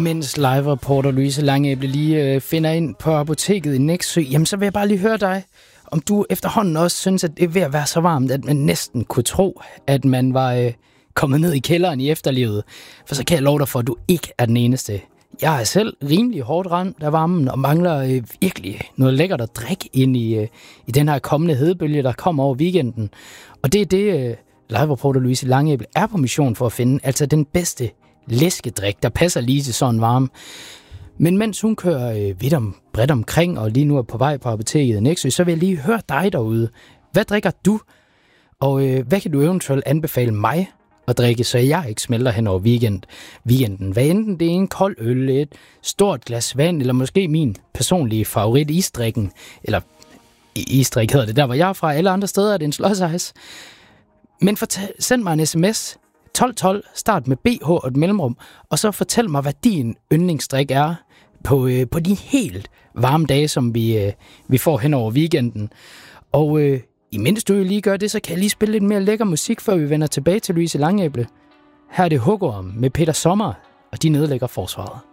Mens live-reporter Louise Langeæble lige finder ind på apoteket i Nexø, jamen så vil jeg bare lige høre dig, om du efterhånden også synes, at det er ved at være så varmt, at man næsten kunne tro, at man var kommet ned i kælderen i efterlivet. For så kan jeg love dig for, at du ikke er den eneste. Jeg er selv rimelig hårdt ramt af varmen og mangler virkelig noget lækkert at drikke ind i den her kommende hedebølge, der kommer over weekenden. Og det er det, live-reporter Louise Langeæble er på mission for at finde, altså den bedste læskedrik, der passer lige til sådan varme. Men mens hun kører vidt bredt omkring, og lige nu er på vej på apoteket i Nexø, så vil jeg lige høre dig derude. Hvad drikker du? Og hvad kan du eventuelt anbefale mig at drikke, så jeg ikke smelter hen over weekenden? Hvad enten det er en kold øl, et stort glas vand, eller måske min personlige favorit isdrikken, eller isdrik hedder det der, hvor jeg er fra. Alle andre steder er det en slåsejs. Men send mig en sms 1212, start med BH og et mellemrum, og så fortæl mig, hvad din yndlingsdrik er på de helt varme dage, som vi får hen over weekenden. Og imens du lige gør det, så kan jeg lige spille lidt mere lækker musik, før vi vender tilbage til Louise Langeæble. Her er det Hugorm med Peter Sommer, og de nedlægger forsvaret.